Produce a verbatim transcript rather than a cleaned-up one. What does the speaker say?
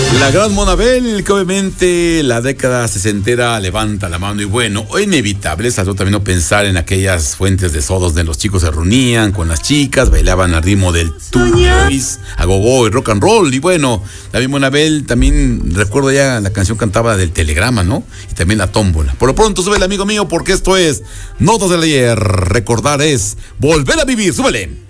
La gran Monabel, que obviamente la década sesentera levanta la mano y bueno, inevitable salió también no pensar en aquellas fuentes de sodos donde los chicos se reunían con las chicas, bailaban al ritmo del tuis, agogó y rock and roll y bueno, David Monabel también recuerdo ya la canción cantaba del telegrama, ¿no? Y también la tómbola. Por lo pronto súbele amigo mío porque esto es Notas del Ayer, recordar es volver a vivir, súbele.